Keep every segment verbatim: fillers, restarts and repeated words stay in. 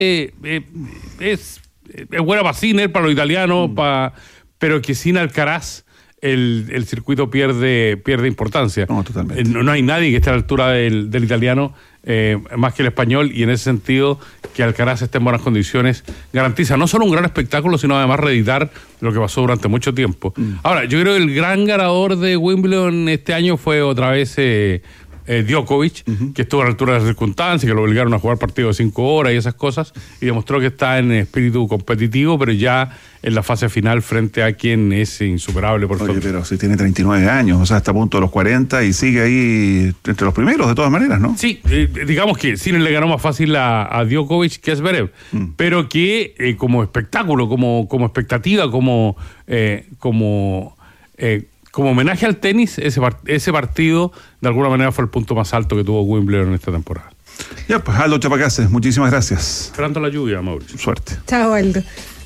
eh, eh, es, es buena para Sinner, para los italianos, mm. para, pero que sin Alcaraz el, el circuito pierde, pierde importancia. No, totalmente. No, no hay nadie que esté a la altura del, del italiano, eh, más que el español, y en ese sentido que Alcaraz esté en buenas condiciones garantiza no solo un gran espectáculo, sino además reeditar lo que pasó durante mucho tiempo. Mm. Ahora, yo creo que el gran ganador de Wimbledon este año fue otra vez eh, eh, Djokovic, uh-huh. que estuvo a la altura de las circunstancias, que lo obligaron a jugar partidos de cinco horas y esas cosas, y demostró que está en espíritu competitivo, pero ya en la fase final frente a quien es insuperable por Oye, pero si tiene treinta y nueve años, o sea, está a punto de los cuarenta y sigue ahí entre los primeros de todas maneras, ¿no? Sí, eh, digamos que Sinner le ganó más fácil a, a Djokovic que a Zverev, mm. pero que eh, como espectáculo, como, como expectativa, como eh, como eh, como homenaje al tenis, ese, ese partido de alguna manera fue el punto más alto que tuvo Wimbledon en esta temporada. Ya, pues Aldo Chapacases, muchísimas gracias. Esperando la lluvia, Mauricio. Suerte. Chao, Aldo.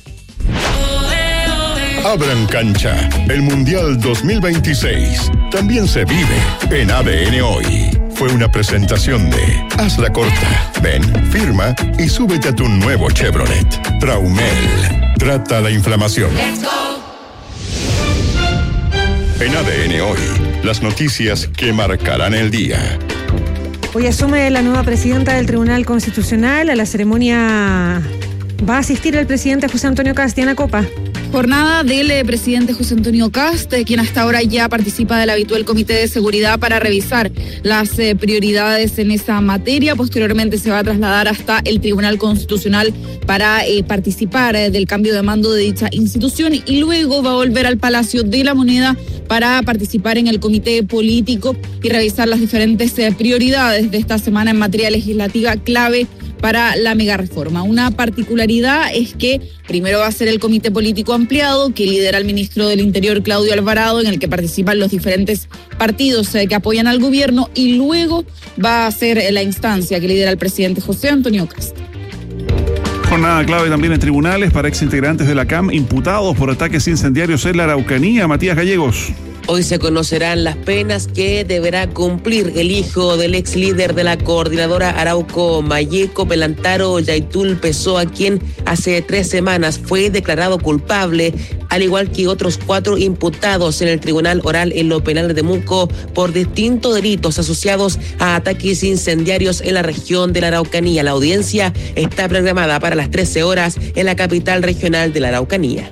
Abran cancha, el Mundial dos mil veintiséis también se vive en A D N Hoy. Fue una presentación de Haz la corta, ven, firma y súbete a tu nuevo Chevrolet. Traumel, trata la inflamación. Let's go. En A D N Hoy, las noticias que marcarán el día. Hoy asume la nueva presidenta del Tribunal Constitucional. A la ceremonia va a asistir el presidente José Antonio Kast. Diana Copa. Jornada del eh, presidente José Antonio Kast, eh, quien hasta ahora ya participa del habitual comité de seguridad para revisar las eh, prioridades en esa materia. Posteriormente se va a trasladar hasta el Tribunal Constitucional para eh, participar eh, del cambio de mando de dicha institución y luego va a volver al Palacio de la Moneda para participar en el comité político y revisar las diferentes eh, prioridades de esta semana en materia legislativa clave para la megareforma. Una particularidad es que primero va a ser el comité político ampliado que lidera el ministro del Interior, Claudio Alvarado, en el que participan los diferentes partidos eh, que apoyan al gobierno, y luego va a ser la instancia que lidera el presidente José Antonio Kast. Jornada clave también en tribunales para exintegrantes de la C A M imputados por ataques incendiarios en la Araucanía. Matías Gallegos. Hoy se conocerán las penas que deberá cumplir el hijo del ex líder de la coordinadora Arauco Mayeco, Pelantaro Yaitul Pessoa, quien hace tres semanas fue declarado culpable, al igual que otros cuatro imputados en el tribunal oral en lo penal de Temuco por distintos delitos asociados a ataques incendiarios en la región de la Araucanía. La audiencia está programada para las trece horas en la capital regional de la Araucanía.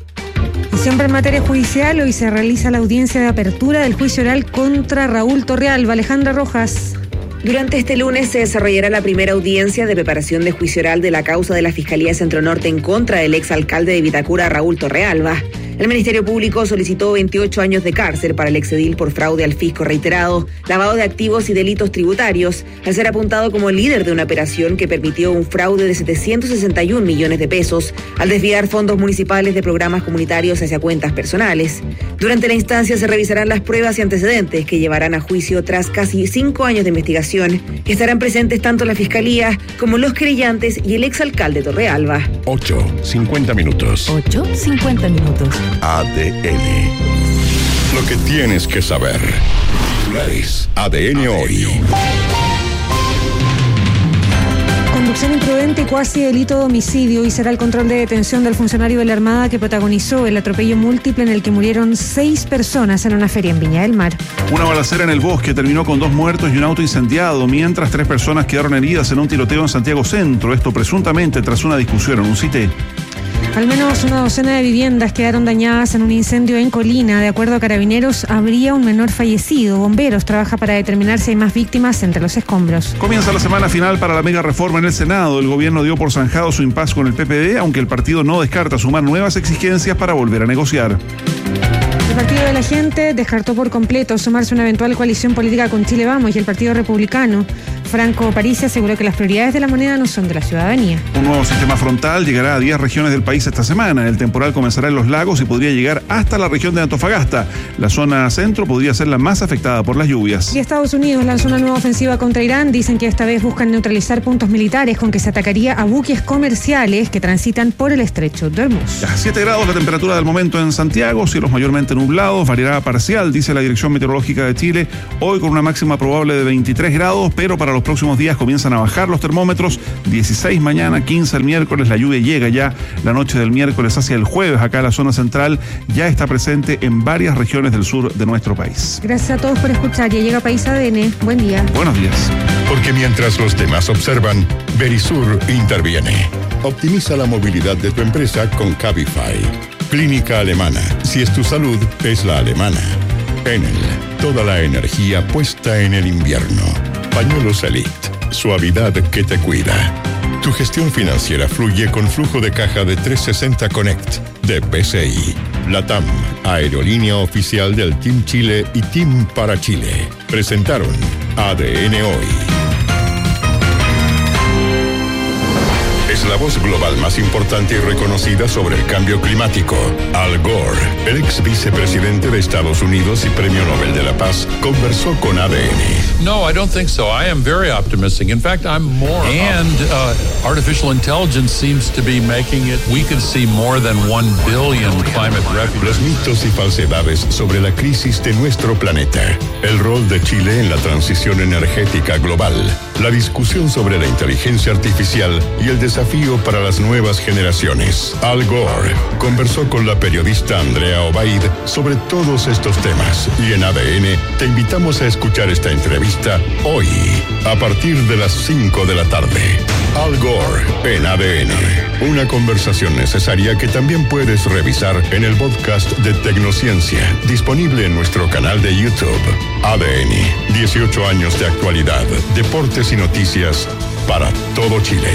Y siempre en materia judicial, hoy se realiza la audiencia de apertura del juicio oral contra Raúl Torrealba. Alejandra Rojas. Durante este lunes se desarrollará la primera audiencia de preparación de juicio oral de la causa de la Fiscalía Centro Norte en contra del exalcalde de Vitacura, Raúl Torrealba. El Ministerio Público solicitó veintiocho años de cárcel para el exedil por fraude al fisco reiterado, lavado de activos y delitos tributarios, al ser apuntado como líder de una operación que permitió un fraude de setecientos sesenta y un millones de pesos al desviar fondos municipales de programas comunitarios hacia cuentas personales. Durante la instancia se revisarán las pruebas y antecedentes que llevarán a juicio tras casi cinco años de investigación, que estarán presentes tanto la Fiscalía como los querellantes y el exalcalde Torrealba. ocho, cincuenta minutos. ocho, cincuenta minutos. A D N. Lo que tienes que saber. Titulares. A D N Hoy. Conducción imprudente y cuasi delito de homicidio. Y será el control de detención del funcionario de la Armada que protagonizó el atropello múltiple en el que murieron seis personas en una feria en Viña del Mar. Una balacera en el bosque terminó con dos muertos y un auto incendiado, mientras tres personas quedaron heridas en un tiroteo en Santiago Centro. Esto presuntamente tras una discusión en un cité. Al menos una docena de viviendas quedaron dañadas en un incendio en Colina. De acuerdo a Carabineros, habría un menor fallecido. Bomberos trabaja para determinar si hay más víctimas entre los escombros. Comienza la semana final para la mega reforma en el Senado. El gobierno dio por zanjado su impasse con el P P D, aunque el partido no descarta sumar nuevas exigencias para volver a negociar. El Partido de la Gente descartó por completo sumarse a una eventual coalición política con Chile Vamos y el Partido Republicano. Franco Parisi aseguró que las prioridades de la moneda no son de la ciudadanía. Un nuevo sistema frontal llegará a diez regiones del país esta semana. El temporal comenzará en los lagos y podría llegar hasta la región de Antofagasta. La zona centro podría ser la más afectada por las lluvias. Y Estados Unidos lanzó una nueva ofensiva contra Irán. Dicen que esta vez buscan neutralizar puntos militares con que se atacaría a buques comerciales que transitan por el estrecho de Hormuz. Ya, siete grados la temperatura del momento en Santiago, cielos mayormente nublados, variedad parcial, dice la Dirección Meteorológica de Chile, hoy con una máxima probable de veintitrés grados, pero para los los próximos días comienzan a bajar los termómetros, dieciséis mañana, quince el miércoles, la lluvia llega ya la noche del miércoles hacia el jueves, acá en la zona central, ya está presente en varias regiones del sur de nuestro país. Gracias a todos por escuchar, ya llega País A D N, buen día. Buenos días. Porque mientras los demás observan, Verisur interviene. Optimiza la movilidad de tu empresa con Cabify. Clínica Alemana. Si es tu salud, es la alemana. Enel. Toda la energía puesta en el invierno. Pañuelos Elite. Suavidad que te cuida. Tu gestión financiera fluye con flujo de caja de trescientos sesenta Connect de B C I. LATAM, aerolínea oficial del Team Chile y Team para Chile. Presentaron A D N Hoy. Es la voz global más importante y reconocida sobre el cambio climático. Al Gore, el ex vicepresidente de Estados Unidos y Premio Nobel de la Paz, conversó con A D N. No, I don't think so. I am very optimistic. In fact, I'm more. And uh, artificial intelligence seems to be making it. We could see more than one billion climate refugees. Los mitos y falsedades sobre la crisis de nuestro planeta. El rol de Chile en la transición energética global. La discusión sobre la inteligencia artificial y el desafío para las nuevas generaciones. Al Gore conversó con la periodista Andrea Obaid sobre todos estos temas. Y en A D N te invitamos a escuchar esta entrevista hoy, a partir de las cinco de la tarde. Al Gore en A D N. Una conversación necesaria que también puedes revisar en el podcast de Tecnociencia, disponible en nuestro canal de YouTube. A D N, dieciocho años de actualidad, deportes y noticias para todo Chile.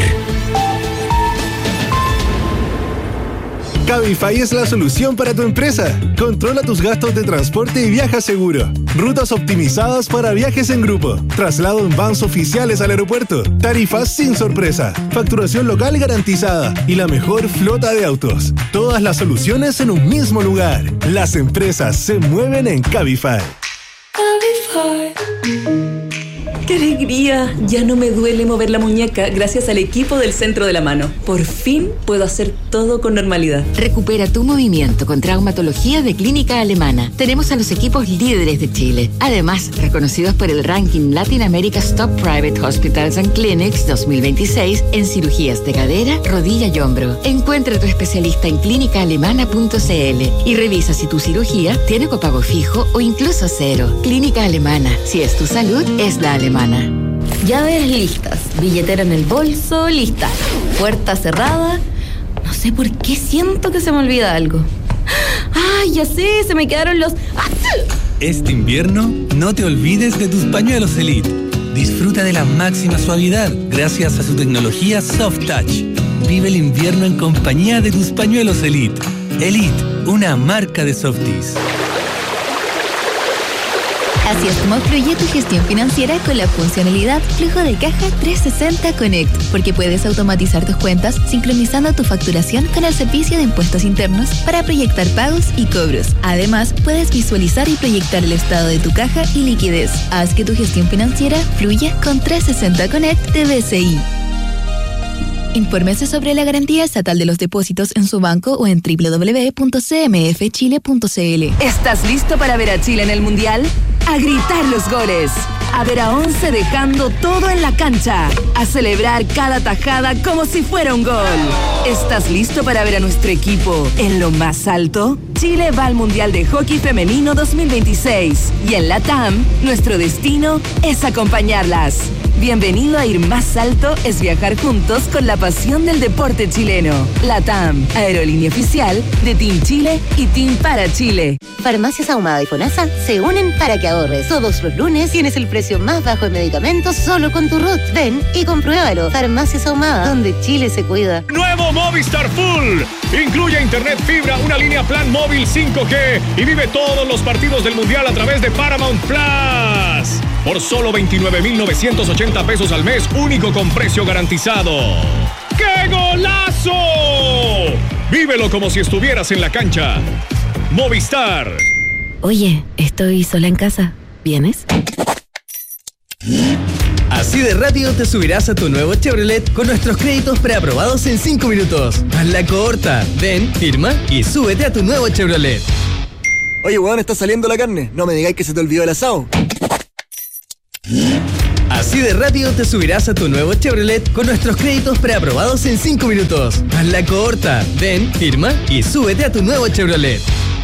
Cabify es la solución para tu empresa. Controla tus gastos de transporte y viaja seguro. Rutas optimizadas para viajes en grupo. Traslado en vans oficiales al aeropuerto. Tarifas sin sorpresa. Facturación local garantizada. Y la mejor flota de autos. Todas las soluciones en un mismo lugar. Las empresas se mueven en Cabify. Cabify. ¡Qué alegría! Ya no me duele mover la muñeca gracias al equipo del Centro de la Mano. Por fin puedo hacer todo con normalidad. Recupera tu movimiento con traumatología de Clínica Alemana. Tenemos a los equipos líderes de Chile. Además, reconocidos por el ranking Latin America's Top Private Hospitals and Clinics dos mil veintiséis en cirugías de cadera, rodilla y hombro. Encuentra a tu especialista en clínica alemana punto c l y revisa si tu cirugía tiene copago fijo o incluso cero. Clínica Alemana. Si es tu salud, es la alemana. Llaves listas, billetera en el bolso, lista. Puerta cerrada. No sé por qué siento que se me olvida algo. ¡Ay, ya sé! Se me quedaron los... Este invierno, no te olvides de tus pañuelos Elite. Disfruta de la máxima suavidad gracias a su tecnología Soft Touch. Vive el invierno en compañía de tus pañuelos Elite. Elite, una marca de Softies. Así es como fluye tu gestión financiera con la funcionalidad Flujo de Caja trescientos sesenta Connect, porque puedes automatizar tus cuentas sincronizando tu facturación con el servicio de impuestos internos para proyectar pagos y cobros. Además, puedes visualizar y proyectar el estado de tu caja y liquidez. Haz que tu gestión financiera fluya con trescientos sesenta Connect de B C I. Infórmese sobre la garantía estatal de los depósitos en su banco o en doble u doble u doble u punto c m f chile punto c l. ¿Estás listo para ver a Chile en el Mundial? A gritar los goles, a ver a once dejando todo en la cancha, a celebrar cada tajada como si fuera un gol. ¿Estás listo para ver a nuestro equipo en lo más alto? Chile va al Mundial de Hockey Femenino dos mil veintiséis y en LATAM, nuestro destino es acompañarlas. Bienvenido a Ir Más Alto es viajar juntos con la pasión del deporte chileno. LATAM, aerolínea oficial de Team Chile y Team para Chile. Farmacias Ahumada y FONASA se unen para que ahorres. Todos los lunes tienes el precio más bajo en medicamentos solo con tu R U T. Ven y compruébalo. Farmacias Ahumada, donde Chile se cuida. Nuevo Movistar Full. Incluye internet fibra, una línea plan móvil cinco G y vive todos los partidos del Mundial a través de Paramount Plus. Por solo veintinueve mil novecientos ochenta pesos al mes, único con precio garantizado. ¡Qué golazo! Vívelo como si estuvieras en la cancha. Movistar. Oye, estoy sola en casa. ¿Vienes? Así de rápido te subirás a tu nuevo Chevrolet con nuestros créditos preaprobados en cinco minutos. Hazla corta. Ven, firma y súbete a tu nuevo Chevrolet. Oye, weón, está saliendo la carne. No me digáis que se te olvidó el asado. Así Si de rápido te subirás a tu nuevo Chevrolet con nuestros créditos preaprobados en cinco minutos. Hazla corta. Ven, firma y súbete a tu nuevo Chevrolet.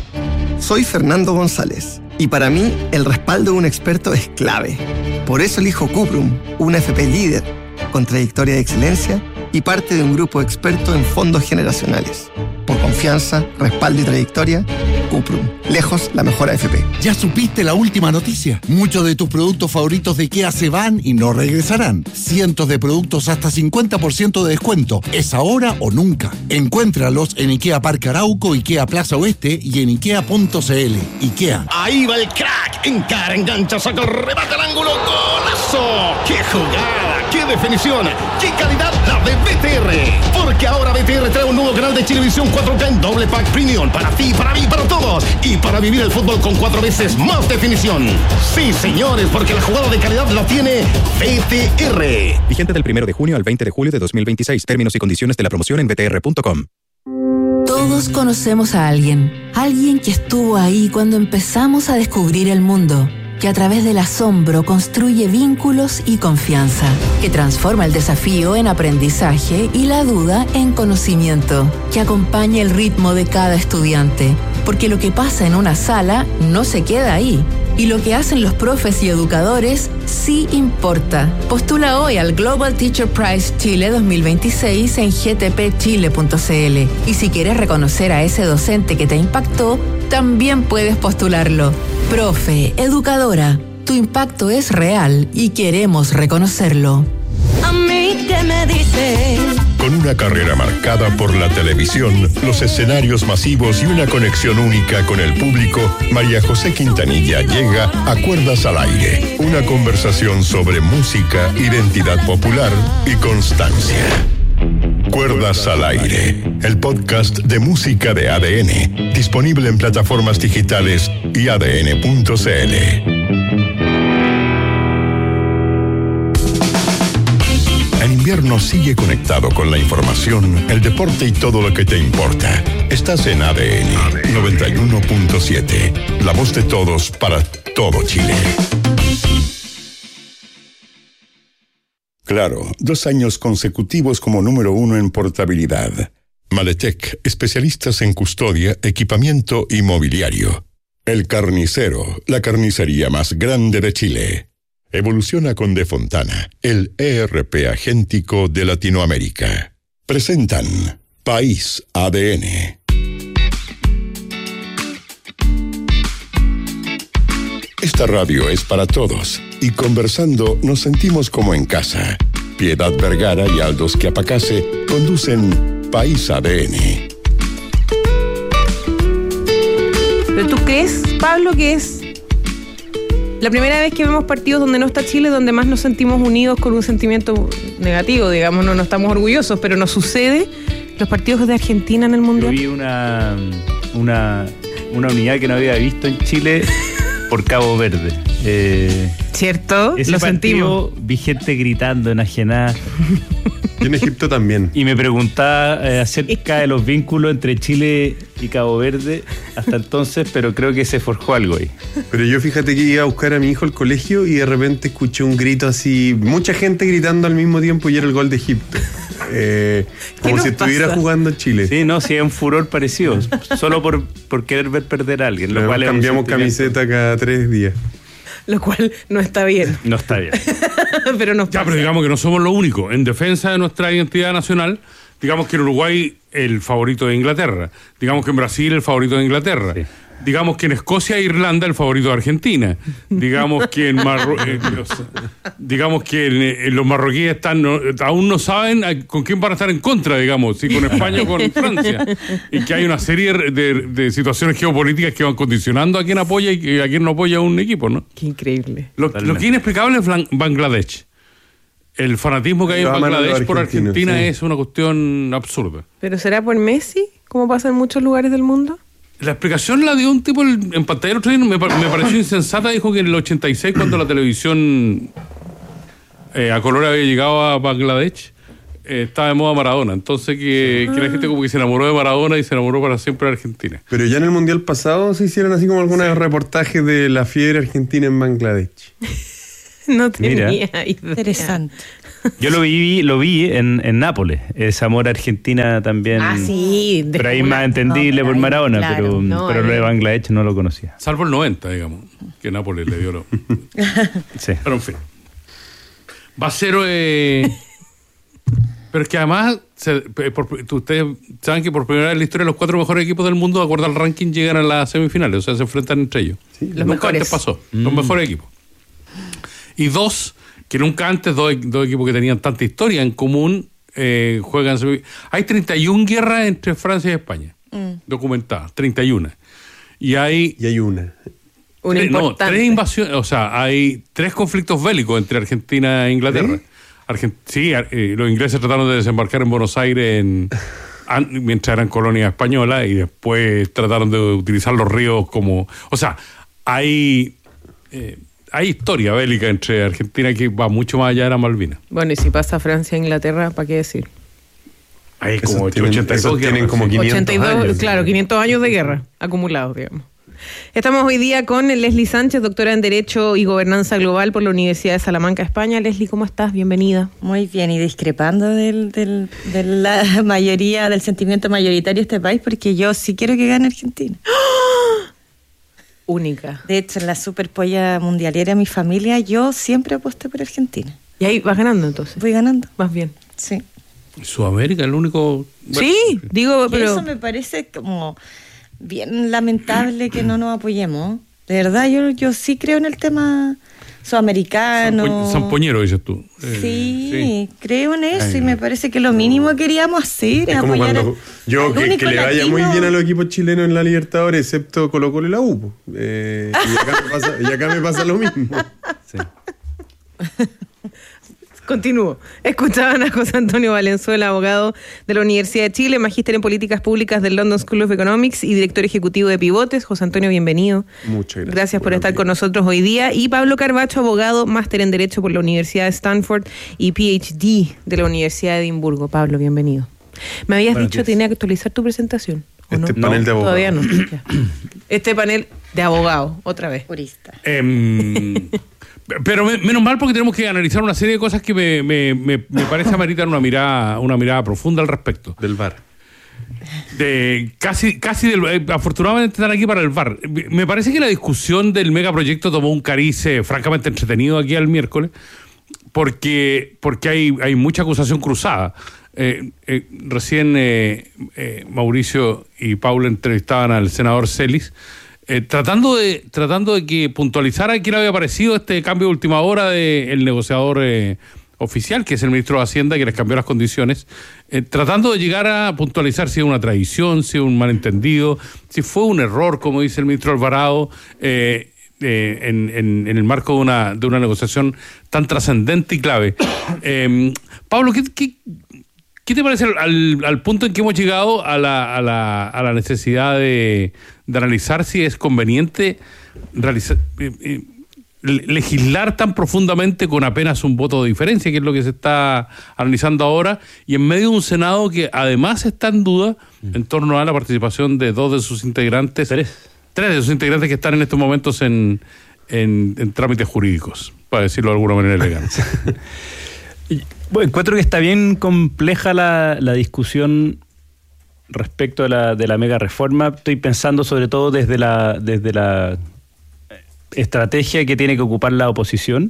Soy Fernando González y para mí el respaldo de un experto es clave. Por eso elijo Cuprum, una F P líder, con trayectoria de excelencia y parte de un grupo experto en fondos generacionales. Por confianza, respaldo y trayectoria, Cuprum. Lejos la mejor A F P. ¿Ya supiste la última noticia? Muchos de tus productos favoritos de IKEA se van y no regresarán. Cientos de productos hasta cincuenta por ciento de descuento. ¿Es ahora o nunca? Encuéntralos en IKEA Parque Arauco, IKEA Plaza Oeste y en ikea punto c l. IKEA. Ahí va el crack. Encara, engancha, saca el remate al ángulo. ¡Golazo! ¡Qué jugada! ¡Qué definición! ¡Qué calidad la de B T R! Porque ahora B T R trae un nuevo canal de Chilevisión cuatro K en doble pack premium. Para ti, para mí, para todos. Y para vivir el fútbol con cuatro veces más definición. Sí, señores, porque la jugada de calidad la tiene B T R. Vigente del primero de junio al veinte de julio de dos mil veintiséis. Términos y condiciones de la promoción en b t r punto com. Todos conocemos a alguien. Alguien que estuvo ahí cuando empezamos a descubrir el mundo. Que a través del asombro construye vínculos y confianza, que transforma el desafío en aprendizaje y la duda en conocimiento, que acompaña el ritmo de cada estudiante, porque lo que pasa en una sala no se queda ahí, y lo que hacen los profes y educadores sí importa. Postula hoy al Global Teacher Prize Chile dos mil veintiséis en g t p chile punto c l, y si quieres reconocer a ese docente que te impactó, también puedes postularlo. Profe, educadora, tu impacto es real y queremos reconocerlo. A mí que me dice. Con una carrera marcada por la televisión, los escenarios masivos y una conexión única con el público, María José Quintanilla llega a Cuerdas al Aire, una conversación sobre música, identidad popular y constancia. Cuerdas al Aire, el podcast de música de A D N, disponible en plataformas digitales y a d n punto c l. En invierno sigue conectado con la información, el deporte y todo lo que te importa. Estás en A D N noventa y uno punto siete, la voz de todos para todo Chile. Claro, dos años consecutivos como número uno en portabilidad. Maletec, especialistas en custodia, equipamiento y mobiliario. El Carnicero, la carnicería más grande de Chile. Evoluciona con De Fontana, el E R P agéntico de Latinoamérica. Presentan País A D N. Esta radio es para todos y conversando nos sentimos como en casa. Piedad Vergara y Aldo Schiapacase conducen País A D N. ¿Pero tú crees, Pablo, que es la primera vez que vemos partidos donde no está Chile, donde más nos sentimos unidos con un sentimiento negativo, digamos, no, no estamos orgullosos, pero nos sucede los partidos de Argentina en el Mundial? Yo vi una, una, una unidad que no había visto en Chile por Cabo Verde. Eh, ¿Cierto? Ese Lo partido, sentimos. vi gente gritando, enajenada. Y en Egipto también. Y me preguntaba eh, acerca de los vínculos entre Chile y Cabo Verde hasta entonces, pero creo que se forjó algo ahí. Pero yo fíjate que iba a buscar a mi hijo al colegio y de repente escuché un grito así, mucha gente gritando al mismo tiempo y era el gol de Egipto. Eh, como si estuviera pasa? jugando Chile. Sí, no, sí, es un furor parecido, solo por, por querer ver perder a alguien. Lo Pero cual es un cambiamos sentimiento- camiseta cada tres días. Lo cual no está bien. No está bien. Pero nos Ya, pasa. pero digamos que no somos lo único. En defensa de nuestra identidad nacional, digamos que en Uruguay el favorito de Inglaterra. Digamos que en Brasil el favorito de Inglaterra. Sí. Digamos que en Escocia e Irlanda el favorito de Argentina. Digamos que en Marru- eh, los, digamos que en, eh, los marroquíes están no- aún no saben a- con quién van a estar en contra, digamos, si con España o con Francia. Y que hay una serie de, de situaciones geopolíticas que van condicionando a quién apoya y a quién no apoya a un equipo, ¿no? Qué increíble. Lo, lo que es inexplicable es Blan- Bangladesh. El fanatismo que hay en Lo aman los Bangladesh por argentinos, Argentina sí. es una cuestión absurda. ¿Pero será por Messi, como pasa en muchos lugares del mundo? La explicación la dio un tipo en en pantalla el otro día, me, pa- me pareció insensata. Dijo que en el ochenta y seis, cuando la televisión eh, a color había llegado a Bangladesh, eh, estaba de moda Maradona. Entonces que, que la gente como que se enamoró de Maradona y se enamoró para siempre de Argentina. Pero ya en el Mundial pasado se hicieron así como algunos reportajes de la fiebre argentina en Bangladesh. No tenía Mira. idea. Interesante. Yo lo vi, lo vi en, en Nápoles. Esa amor argentina también. Ah, sí. de Pero ahí una- más entendible no, por ahí, Maradona, claro, pero, no, pero ahí- lo de Bangladesh no lo conocía. Salvo el noventa, digamos, que Nápoles le dio lo... Sí. Pero en fin. Va a ser... eh, Pero es que además, se- por- ustedes saben que por primera vez en la historia los cuatro mejores equipos del mundo, de acuerdo al ranking, llegan a las semifinales, o sea, se enfrentan entre ellos. Los Nunca mejores. antes pasó, Mm. los mejores equipos. Y dos, que nunca antes, dos, dos equipos que tenían tanta historia en común, eh, juegan semi- Hay treinta y una guerras entre Francia y España, Mm. documentadas, treinta y una. Y hay... Y hay una. Una tres, no, importante. tres invasiones, o sea, hay tres conflictos bélicos entre Argentina e Inglaterra. Argen- sí, eh, los ingleses trataron de desembarcar en Buenos Aires en, an- mientras eran colonia española y después trataron de utilizar los ríos como... O sea, hay, eh, hay historia bélica entre Argentina que va mucho más allá de la Malvinas. Bueno, y si pasa Francia e Inglaterra, ¿para qué decir? Hay Esos como tienen- ochenta y dos esos tienen guerras, como sí. quinientos ochenta y dos, años. claro, quinientos años de guerra acumulados, digamos. Estamos hoy día con Leslie Sánchez, doctora en Derecho y Gobernanza Global por la Universidad de Salamanca, España. Leslie, ¿cómo estás? Bienvenida. Muy bien, y discrepando del, del, de la mayoría, del sentimiento mayoritario de este país, porque yo sí quiero que gane Argentina. Única. De hecho, en la superpolla mundialera de mi familia, yo siempre aposté por Argentina. ¿Y ahí vas ganando entonces? Voy ganando. Más bien. Sí. Sudamérica es el único... Sí, digo, Y pero... eso me parece como bien lamentable que no nos apoyemos. De verdad, yo, yo sí creo en el tema sudamericano. Sampo- Sampoñero, dices tú. Eh, Sí, creo en eso Ay, y no. me parece que lo mínimo que queríamos hacer es Es como apoyar cuando a- yo, al que, único que le vaya latino. muy bien a los equipos chilenos en la Libertadores, excepto Colo Colo y la U. po. Eh, y, acá me pasa, y acá me pasa lo mismo. Continúo. Escuchaban a José Antonio Valenzuela, abogado de la Universidad de Chile, magíster en políticas públicas del London School of Economics y director ejecutivo de Pivotes. José Antonio, bienvenido. Muchas gracias. Gracias por Buenos estar días. con nosotros hoy día. Y Pablo Carbacho, abogado, máster en Derecho por la Universidad de Stanford y P H D de la Universidad de Edimburgo. Pablo, bienvenido. Me habías Buenos dicho días. que tenía que actualizar tu presentación. ¿o Este no? panel de abogados. Todavía no. Ya. Este panel de abogados, otra vez. Jurista. Em, pero me- menos mal porque tenemos que analizar una serie de cosas que me, me, me, me parece ameritar una mirada, una mirada profunda al respecto. Del V A R. De casi, casi del, eh, afortunadamente están aquí para el V A R. Me parece que la discusión del megaproyecto tomó un cariz eh, francamente entretenido aquí al miércoles, porque, porque hay, hay mucha acusación cruzada. Eh, eh, recién eh, eh, Mauricio y Paula entrevistaban al senador Celis, eh, tratando de tratando de que puntualizara quién había aparecido este cambio de última hora del negociador eh, oficial, que es el ministro de Hacienda, que les cambió las condiciones, eh, tratando de llegar a puntualizar si es una traición, si es un malentendido, si fue un error, como dice el ministro Alvarado, eh, eh, en, en, en el marco de una, de una negociación tan trascendente y clave. Eh, Pablo, ¿qué, qué, ¿qué te parece al, al punto en que hemos llegado a la, a la, a la necesidad de, de analizar si es conveniente realizar, eh, eh, legislar tan profundamente con apenas un voto de diferencia, que es lo que se está analizando ahora, y en medio de un Senado que además está en duda en torno a la participación de dos de sus integrantes, tres, tres de sus integrantes que están en estos momentos en, en, en trámites jurídicos, para decirlo de alguna manera elegante. Bueno, encuentro que está bien compleja la, la discusión respecto a la, de la mega reforma. Estoy pensando sobre todo desde la, desde la estrategia que tiene que ocupar la oposición,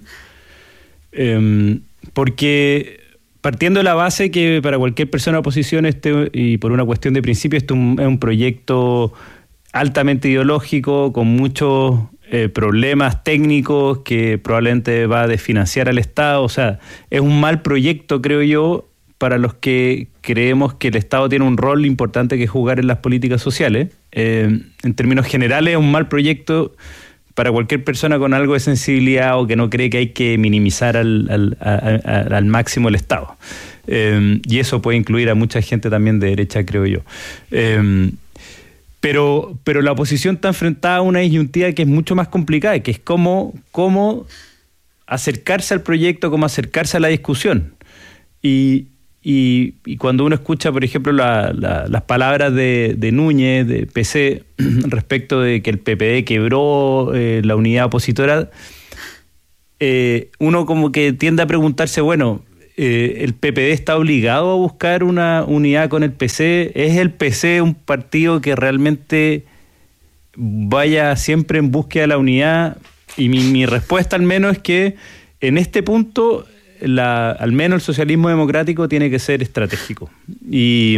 eh, porque partiendo de la base que para cualquier persona de oposición este, y por una cuestión de principio, este es un, es un proyecto altamente ideológico, con muchos eh, problemas técnicos que probablemente va a desfinanciar al Estado. O sea, es un mal proyecto, creo yo, para los que creemos que el Estado tiene un rol importante que jugar en las políticas sociales. Eh, en términos generales, es un mal proyecto para cualquier persona con algo de sensibilidad o que no cree que hay que minimizar al, al, a, a, al máximo el Estado. Eh, y eso puede incluir a mucha gente también de derecha, creo yo. Eh, pero, pero la oposición está enfrentada a una disyuntiva que es mucho más complicada, que es cómo, cómo acercarse al proyecto, cómo acercarse a la discusión. Y, y, y cuando uno escucha, por ejemplo, la, la, las palabras de, de Núñez, de P C, respecto de que el P P D quebró eh, la unidad opositora, eh, uno como que tiende a preguntarse, bueno, eh, ¿el P P D está obligado a buscar una unidad con el P C? ¿Es el P C un partido que realmente vaya siempre en búsqueda de la unidad? Y mi, mi respuesta al menos es que en este punto, la, al menos el socialismo democrático tiene que ser estratégico. Y,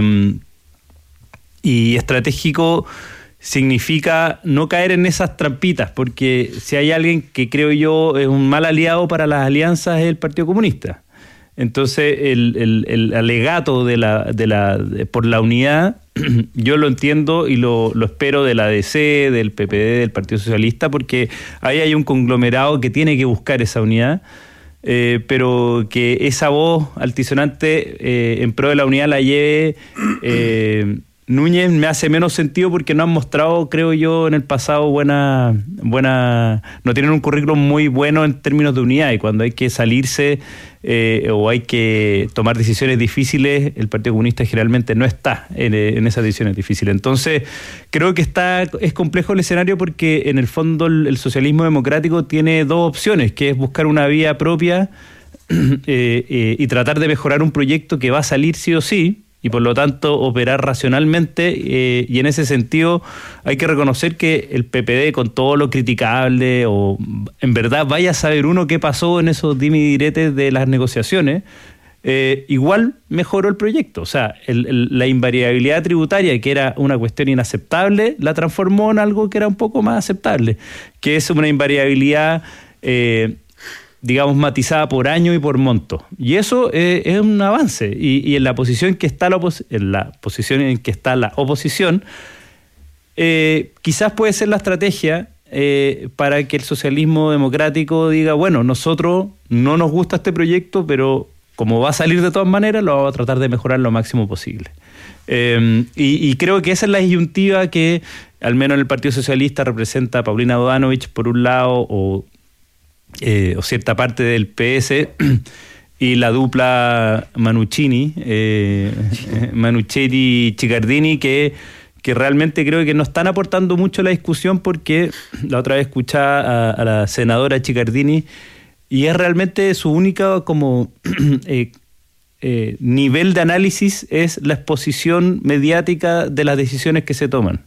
y estratégico significa no caer en esas trampitas, porque si hay alguien que creo yo es un mal aliado para las alianzas es el Partido Comunista. Entonces el, el, el alegato de la, de la, de, por la unidad yo lo entiendo y lo, lo espero de la A D C, del P P D, del Partido Socialista, porque ahí hay un conglomerado que tiene que buscar esa unidad, eh, pero que esa voz altisonante eh, en pro de la unidad la lleve eh, Núñez me hace menos sentido porque no han mostrado, creo yo, en el pasado buena, buena, no tienen un currículum muy bueno en términos de unidad, y cuando hay que salirse eh, o hay que tomar decisiones difíciles, el Partido Comunista generalmente no está en, en esas decisiones difíciles. Entonces, creo que está es complejo el escenario porque en el fondo el, el socialismo democrático tiene dos opciones, que es buscar una vía propia eh, eh, y tratar de mejorar un proyecto que va a salir sí o sí, y por lo tanto operar racionalmente, eh, y en ese sentido hay que reconocer que el P P D, con todo lo criticable, o en verdad vaya a saber uno qué pasó en esos dimi y diretes de las negociaciones, eh, igual mejoró el proyecto. O sea, el, el, la invariabilidad tributaria, que era una cuestión inaceptable, la transformó en algo que era un poco más aceptable, que es una invariabilidad eh, digamos, matizada por año y por monto. Y eso eh, es un avance. Y, y en la posición que está la opos- en la posición en que está la oposición, eh, quizás puede ser la estrategia eh, para que el socialismo democrático diga, bueno, nosotros no nos gusta este proyecto, pero como va a salir de todas maneras, lo vamos a tratar de mejorar lo máximo posible. Eh, y, y creo que esa es la disyuntiva que, al menos en el Partido Socialista, representa a Paulina Bodanovich, por un lado, o Eh, o cierta parte del P S, y la dupla Manuccini, eh, Manuchetti-Cicardini, que, que realmente creo que no están aportando mucho a la discusión, porque la otra vez escuchaba a, a la senadora Cicardini y es realmente su única como eh, eh, nivel de análisis es la exposición mediática de las decisiones que se toman.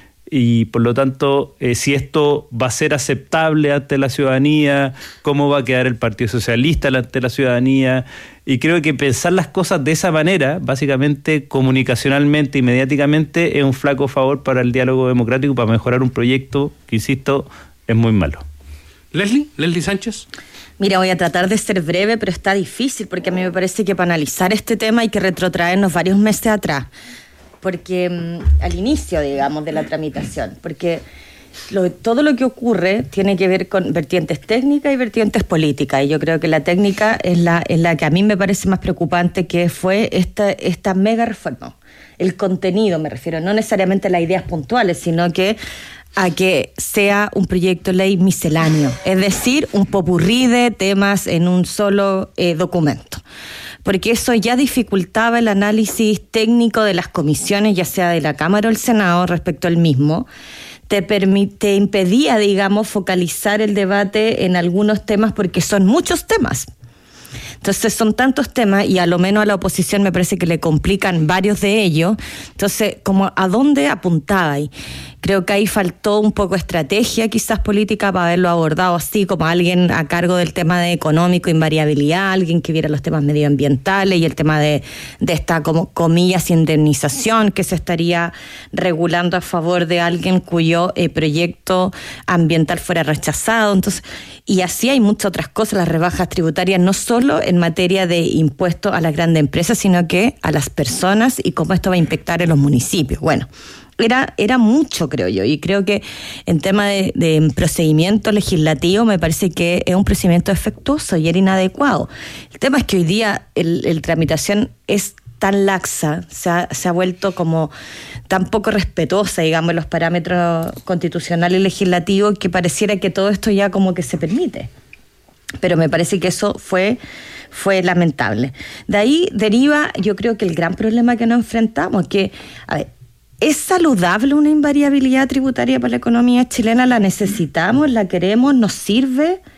Y por lo tanto, eh, si esto va a ser aceptable ante la ciudadanía, cómo va a quedar el Partido Socialista ante la ciudadanía. Y creo que pensar las cosas de esa manera, básicamente comunicacionalmente y mediáticamente, es un flaco favor para el diálogo democrático, para mejorar un proyecto que, insisto, es muy malo. Leslie, Leslie Sánchez. Mira, voy a tratar de ser breve, pero está difícil, porque a mí me parece que para analizar este tema hay que retrotraernos varios meses atrás. Porque um, al inicio, digamos, de la tramitación, porque lo, todo lo que ocurre tiene que ver con vertientes técnicas y vertientes políticas, y yo creo que la técnica es la, es la que a mí me parece más preocupante, que fue esta, esta mega reforma. El contenido, me refiero, no necesariamente a las ideas puntuales, sino que a que sea un proyecto de ley misceláneo, es decir, un popurrí de temas en un solo eh, documento. Porque eso ya dificultaba el análisis técnico de las comisiones, ya sea de la Cámara o el Senado, respecto al mismo. Te, permite, te impedía, digamos, focalizar el debate en algunos temas, porque son muchos temas. Entonces son tantos temas, y a lo menos a la oposición me parece que le complican varios de ellos. Entonces, como ¿a dónde apuntaba ahí? Creo que ahí faltó un poco de estrategia, quizás política, para haberlo abordado así, como alguien a cargo del tema de económico, invariabilidad, alguien que viera los temas medioambientales y el tema de, de esta, como comillas, indemnización que se estaría regulando a favor de alguien cuyo eh, proyecto ambiental fuera rechazado. Entonces, y así hay muchas otras cosas, las rebajas tributarias, no solo en materia de impuestos a las grandes empresas, sino que a las personas, y cómo esto va a impactar en los municipios. Bueno, Era, era mucho, creo yo, y creo que en tema de, de procedimiento legislativo me parece que es un procedimiento defectuoso y era inadecuado. El tema es que hoy día el, el tramitación es tan laxa, se ha, se ha vuelto como tan poco respetuosa, digamos, los parámetros constitucionales y legislativos, que pareciera que todo esto ya como que se permite. Pero me parece que eso fue, fue lamentable. De ahí deriva, yo creo que el gran problema que nos enfrentamos, que, a ver, ¿es saludable una invariabilidad tributaria para la economía chilena? ¿La necesitamos? ¿La queremos? ¿Nos sirve?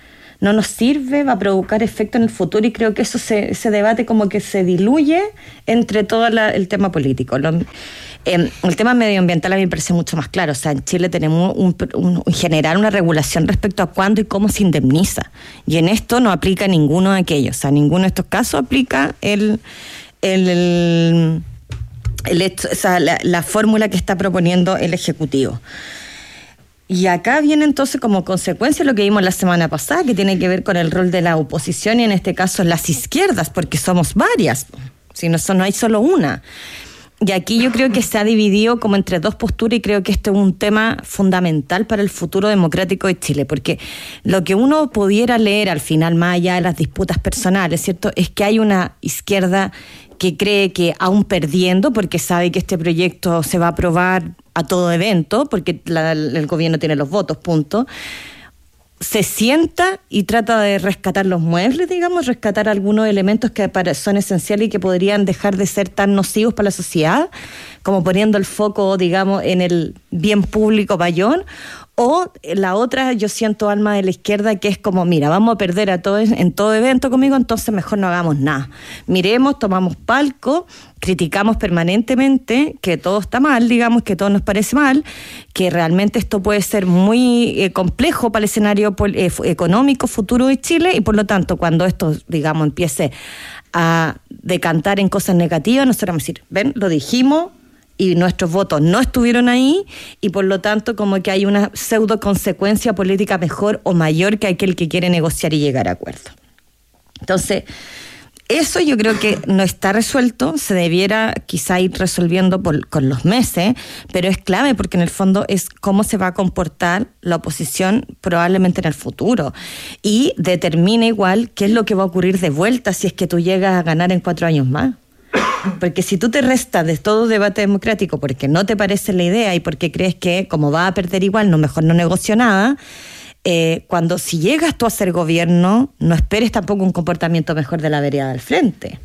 no nos sirve, va a provocar efecto en el futuro, y creo que eso se, ese debate como que se diluye entre todo la, el tema político. Lo, eh, el tema medioambiental a mí me parece mucho más claro. O sea, en Chile tenemos un, un, en general una regulación respecto a cuándo y cómo se indemniza, y en esto no aplica ninguno de aquellos. O sea, ninguno de estos casos aplica el... el, el El hecho, o sea, la, la fórmula que está proponiendo el Ejecutivo. Y acá viene entonces como consecuencia lo que vimos la semana pasada, que tiene que ver con el rol de la oposición, y en este caso las izquierdas, porque somos varias, si no, no hay solo una. Y aquí yo creo que se ha dividido como entre dos posturas, y creo que esto es un tema fundamental para el futuro democrático de Chile, porque lo que uno pudiera leer al final, más allá de las disputas personales, ¿cierto?, es que hay una izquierda que cree que aún perdiendo, porque sabe que este proyecto se va a aprobar a todo evento, porque la, el gobierno tiene los votos, punto, se sienta y trata de rescatar los muebles, digamos, rescatar algunos elementos que para, son esenciales y que podrían dejar de ser tan nocivos para la sociedad, como poniendo el foco, digamos, en el bien público payón. O la otra, yo siento alma de la izquierda, que es como, mira, vamos a perder a todo, en todo evento conmigo, entonces mejor no hagamos nada. Miremos, tomamos palco, criticamos permanentemente que todo está mal, digamos, que todo nos parece mal, que realmente esto puede ser muy eh, complejo para el escenario eh, económico futuro de Chile, y por lo tanto, cuando esto, digamos, empiece a decantar en cosas negativas, nosotros vamos a decir, ven, lo dijimos, y nuestros votos no estuvieron ahí, y por lo tanto como que hay una pseudo consecuencia política mejor o mayor que aquel que quiere negociar y llegar a acuerdo. Entonces, eso yo creo que no está resuelto, se debiera quizá ir resolviendo por, con los meses, pero es clave porque en el fondo es cómo se va a comportar la oposición probablemente en el futuro, y determina igual qué es lo que va a ocurrir de vuelta si es que tú llegas a ganar en cuatro años más. Porque si tú te restas de todo debate democrático porque no te parece la idea y porque crees que como vas a perder igual, no, mejor no negocio nada, eh, cuando si llegas tú a ser gobierno, no esperes tampoco un comportamiento mejor de la vereda del frente.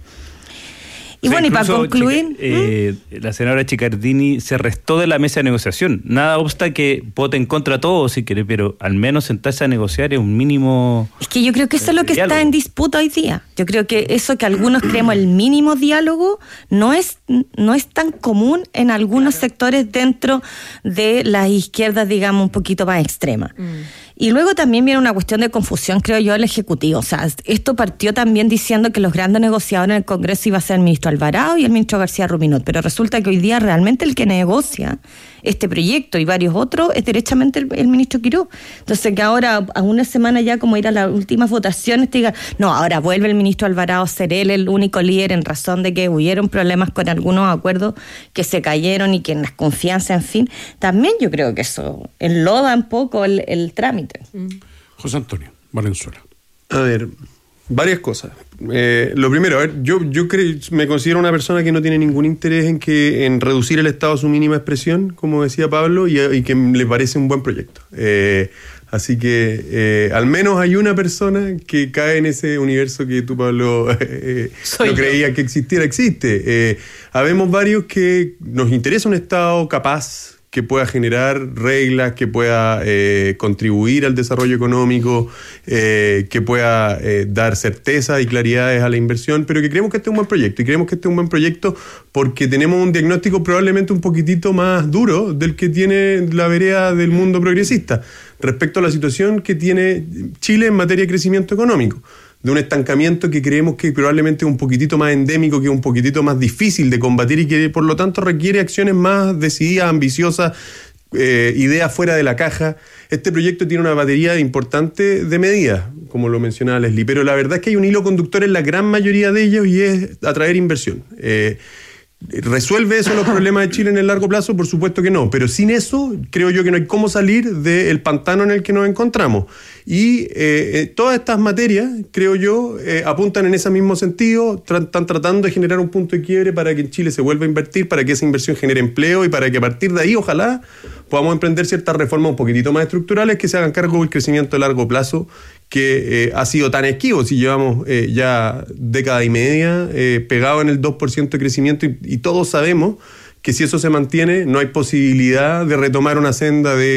Y o sea, bueno, y para concluir... Chica, eh, ¿Mm? La senadora Chiccardini se restó de la mesa de negociación. Nada obsta que vote en contra todo, si quiere, pero al menos sentarse a negociar es un mínimo... Es que yo creo que eso es lo que diálogo. Está en disputa hoy día. Yo creo que eso que algunos creemos el mínimo diálogo no es, no es tan común en algunos sectores dentro de las izquierdas, digamos, un poquito más extremas. Mm. Y luego también viene una cuestión de confusión, creo yo, del Ejecutivo. O sea, esto partió también diciendo que los grandes negociadores en el Congreso iba a ser el ministro Alvarado y el ministro García Ruminot, pero resulta que hoy día realmente el que negocia este proyecto y varios otros es derechamente el, el ministro Quirós. Entonces que ahora, a una semana ya como ir a las últimas votaciones, te digan, no, ahora vuelve el ministro Alvarado a ser él el único líder en razón de que hubieron problemas con algunos acuerdos que se cayeron y que en las confianzas, en fin, también yo creo que eso enloda un poco el, el trámite. José Antonio Valenzuela. A ver, varias cosas. Eh, lo primero, a ver, yo, yo creo, me considero una persona que no tiene ningún interés en que en reducir el Estado a su mínima expresión, como decía Pablo, y, y que le parece un buen proyecto. Eh, así que eh, al menos hay una persona que cae en ese universo que tú, Pablo, eh, no creías que existiera. Existe. Eh, habemos varios que nos interesa un Estado capaz, que pueda generar reglas, que pueda eh, contribuir al desarrollo económico, eh, que pueda eh, dar certeza y claridades a la inversión, pero que creemos que este es un buen proyecto. Y creemos que este es un buen proyecto porque tenemos un diagnóstico probablemente un poquitito más duro del que tiene la vereda del mundo progresista respecto a la situación que tiene Chile en materia de crecimiento económico, de un estancamiento que creemos que probablemente es un poquitito más endémico, que es un poquitito más difícil de combatir y que por lo tanto requiere acciones más decididas, ambiciosas, eh, ideas fuera de la caja. Este proyecto tiene una batería importante de medidas, como lo mencionaba Leslie, pero la verdad es que hay un hilo conductor en la gran mayoría de ellos y es atraer inversión. Eh, ¿Resuelve eso los problemas de Chile en el largo plazo? Por supuesto que no, pero sin eso creo yo que no hay cómo salir del pantano en el que nos encontramos. Y eh, todas estas materias, creo yo, eh, apuntan en ese mismo sentido, tra- están tratando de generar un punto de quiebre para que en Chile se vuelva a invertir, para que esa inversión genere empleo y para que a partir de ahí, ojalá, podamos emprender ciertas reformas un poquitito más estructurales que se hagan cargo del crecimiento a largo plazo que eh, ha sido tan esquivo, si llevamos eh, ya década y media eh, pegado en el dos por ciento de crecimiento y, y todos sabemos que si eso se mantiene no hay posibilidad de retomar una senda de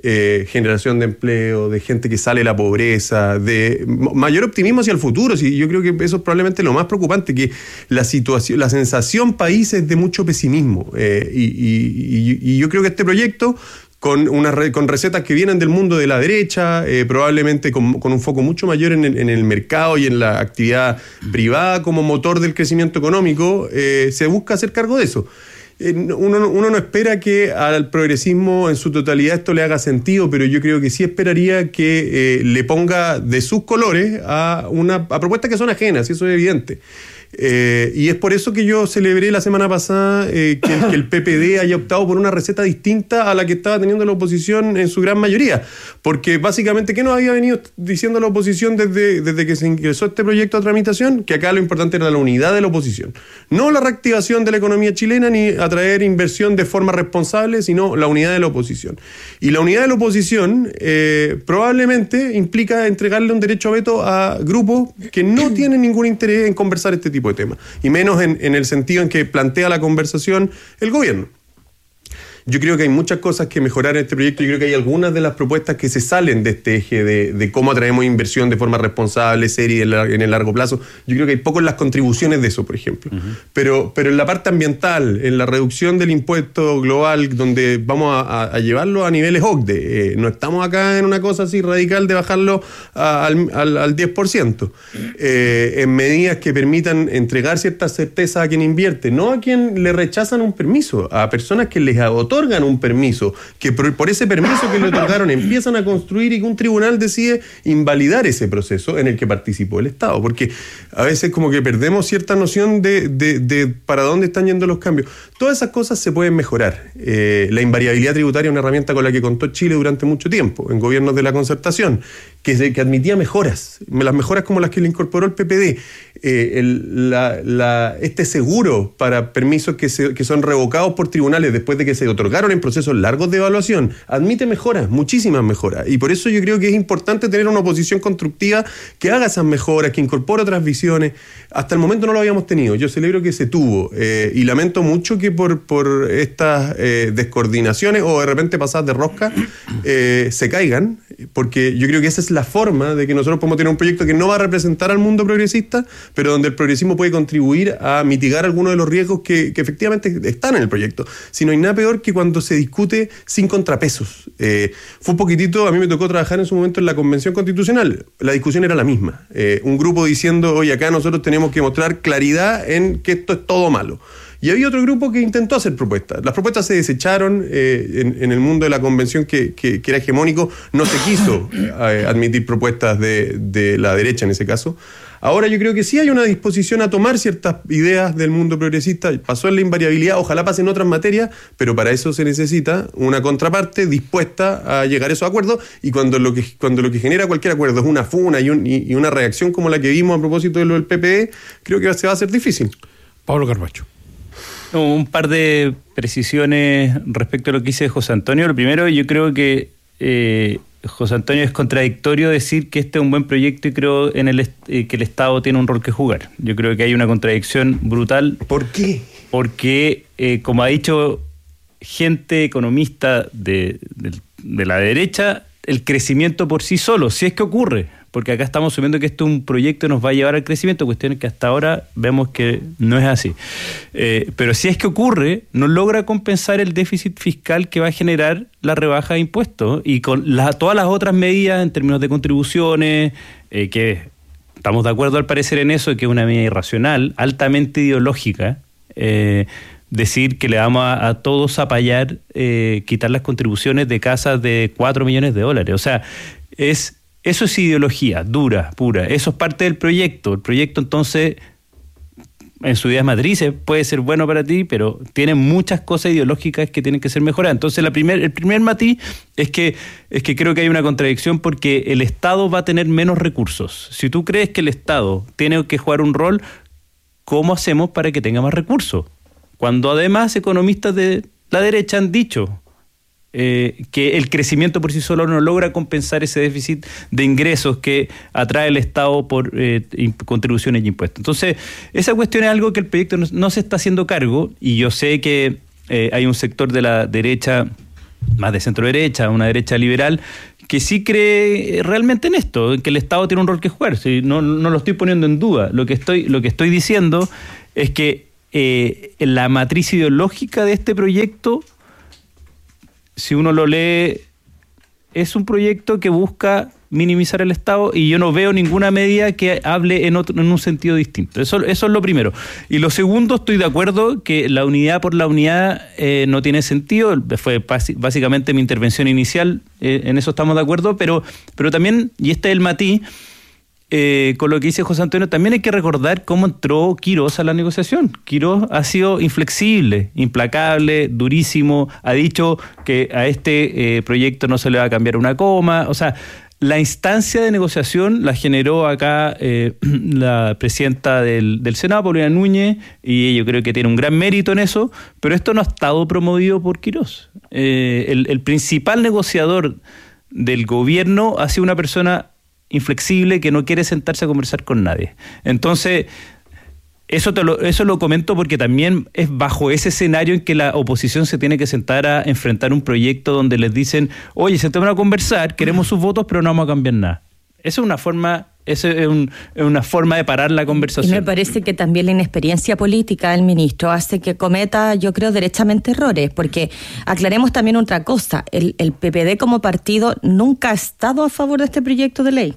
eh, generación de empleo, de gente que sale de la pobreza, de mayor optimismo hacia el futuro. Sí, yo creo que eso es probablemente lo más preocupante, que la situación, la sensación país es de mucho pesimismo. Eh, y, y, y yo creo que este proyecto, con, una re, con recetas que vienen del mundo de la derecha, eh, probablemente con, con un foco mucho mayor en el, en el mercado y en la actividad privada como motor del crecimiento económico, eh, se busca hacer cargo de eso. Uno, uno no espera que al progresismo en su totalidad esto le haga sentido, pero yo creo que sí esperaría que eh, le ponga de sus colores a, una, a propuestas que son ajenas, y eso es evidente. Eh, y es por eso que yo celebré la semana pasada eh, que, el, que el P P D haya optado por una receta distinta a la que estaba teniendo la oposición en su gran mayoría. Porque básicamente, ¿qué nos había venido diciendo la oposición desde, desde que se ingresó este proyecto a tramitación? Que acá lo importante era la unidad de la oposición. No la reactivación de la economía chilena ni atraer inversión de forma responsable, sino la unidad de la oposición. Y la unidad de la oposición eh, probablemente implica entregarle un derecho a veto a grupos que no tienen ningún interés en conversar este tipo de temas, y menos en, en el sentido en que plantea la conversación el gobierno. Yo creo que hay muchas cosas que mejorar en este proyecto. Yo creo que hay algunas de las propuestas que se salen de este eje de, de cómo atraemos inversión de forma responsable, seria en el largo plazo. Yo creo que hay poco en las contribuciones de eso, por ejemplo. Uh-huh. Pero, pero en la parte ambiental, en la reducción del impuesto global, donde vamos a, a, a llevarlo a niveles O C D E. Eh, no estamos acá en una cosa así radical de bajarlo a, al, al, al diez por ciento. Eh, en medidas que permitan entregar cierta certeza a quien invierte, no a quien le rechazan un permiso, a personas que les otorgan un permiso, que por, por ese permiso que le otorgaron empiezan a construir y que un tribunal decide invalidar ese proceso en el que participó el Estado, porque a veces como que perdemos cierta noción de, de, de para dónde están yendo los cambios. Todas esas cosas se pueden mejorar. Eh, la invariabilidad tributaria es una herramienta con la que contó Chile durante mucho tiempo, en gobiernos de la concertación, que, que admitía mejoras, las mejoras como las que le incorporó el P P D. Eh, el, la, la, este seguro para permisos que, se, que son revocados por tribunales después de que se otorgaron en procesos largos de evaluación, admite mejoras, muchísimas mejoras, y por eso yo creo que es importante tener una oposición constructiva que haga esas mejoras, que incorpore otras visiones. Hasta el momento no lo habíamos tenido, yo celebro que se tuvo, eh, y lamento mucho que por, por estas eh, descoordinaciones o de repente pasadas de rosca eh, se caigan, porque yo creo que esa es la forma de que nosotros podemos tener un proyecto que no va a representar al mundo progresista, pero donde el progresismo puede contribuir a mitigar algunos de los riesgos que, que efectivamente están en el proyecto. Si no hay nada peor que cuando se discute sin contrapesos. Eh, fue un poquitito, a mí me tocó trabajar en su momento en la Convención Constitucional, la discusión era la misma. Eh, un grupo diciendo, oye, acá nosotros tenemos que mostrar claridad en que esto es todo malo. Y había otro grupo que intentó hacer propuestas. Las propuestas se desecharon eh, en, en el mundo de la convención que, que, que era hegemónico. No se quiso eh, admitir propuestas de, de la derecha en ese caso. Ahora yo creo que sí hay una disposición a tomar ciertas ideas del mundo progresista. Pasó en la invariabilidad, ojalá pase en otras materias, pero para eso se necesita una contraparte dispuesta a llegar a esos acuerdos, y cuando lo que, cuando lo que genera cualquier acuerdo es una funa y, un, y una reacción como la que vimos a propósito de lo del P P D, creo que se va a hacer difícil. Pablo Carbacho. Un par de precisiones respecto a lo que dice José Antonio. Lo primero, yo creo que eh, José Antonio, es contradictorio decir que este es un buen proyecto y creo en el eh, que el Estado tiene un rol que jugar. Yo creo que hay una contradicción brutal. ¿Por qué? Porque, eh, como ha dicho gente economista de, de, de la derecha, el crecimiento por sí solo, si es que ocurre, porque acá estamos asumiendo que esto es un proyecto que nos va a llevar al crecimiento, cuestiones que hasta ahora vemos que no es así. Eh, pero si es que ocurre, no logra compensar el déficit fiscal que va a generar la rebaja de impuestos, y con la, todas las otras medidas en términos de contribuciones, eh, que estamos de acuerdo al parecer en eso, que es una medida irracional, altamente ideológica, eh, decir que le vamos a, a todos apayar, eh, quitar las contribuciones de casas de cuatro millones de dólares. O sea, es... Eso es ideología dura, pura. Eso es parte del proyecto. El proyecto, entonces, en sus ideas matrices, puede ser bueno para ti, pero tiene muchas cosas ideológicas que tienen que ser mejoradas. Entonces, la primer, el primer matiz es que, es que creo que hay una contradicción, porque el Estado va a tener menos recursos. Si tú crees que el Estado tiene que jugar un rol, ¿cómo hacemos para que tenga más recursos? Cuando además economistas de la derecha han dicho... Eh, que el crecimiento por sí solo no logra compensar ese déficit de ingresos que atrae el Estado por eh, contribuciones y impuestos. Entonces, esa cuestión es algo que el proyecto no, no se está haciendo cargo, y yo sé que eh, hay un sector de la derecha más de centro derecha, una derecha liberal, que sí cree realmente en esto, en que el Estado tiene un rol que jugar. Sí, no, no lo estoy poniendo en duda. Lo que estoy, lo que estoy diciendo es que eh, la matriz ideológica de este proyecto, si uno lo lee, es un proyecto que busca minimizar el Estado, y yo no veo ninguna medida que hable en, otro, en un sentido distinto. Eso, eso es lo primero. Y lo segundo, estoy de acuerdo que la unidad por la unidad eh, no tiene sentido. Fue básicamente mi intervención inicial, eh, en eso estamos de acuerdo, pero, pero también, y este es el matiz, eh, con lo que dice José Antonio, también hay que recordar cómo entró Quirós a la negociación. Quirós ha sido inflexible, implacable, durísimo, ha dicho que a este eh, proyecto no se le va a cambiar una coma, o sea, la instancia de negociación la generó acá eh, la presidenta del, del Senado, Paulina Núñez, y yo creo que tiene un gran mérito en eso, pero esto no ha estado promovido por Quirós. Eh, el, el principal negociador del gobierno ha sido una persona inflexible que no quiere sentarse a conversar con nadie. Entonces, Eso, te lo, eso lo comento porque también es bajo ese escenario en que la oposición se tiene que sentar a enfrentar un proyecto donde les dicen, oye, sentémonos a conversar, queremos sus votos, pero no vamos a cambiar nada. Esa es una forma, esa es, un, es una forma de parar la conversación. Y me parece que también la inexperiencia política del ministro hace que cometa, yo creo, derechamente errores, porque aclaremos también otra cosa, el, el P P D como partido nunca ha estado a favor de este proyecto de ley.